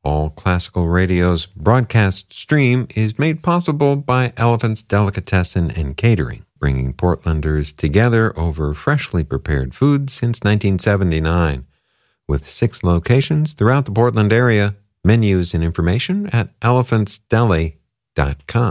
All Classical Radio's broadcast stream is made possible by Elephant's Delicatessen and Catering, bringing Portlanders together over freshly prepared food since 1979. With 6 locations throughout the Portland area, menus and information at elephantsdeli.com.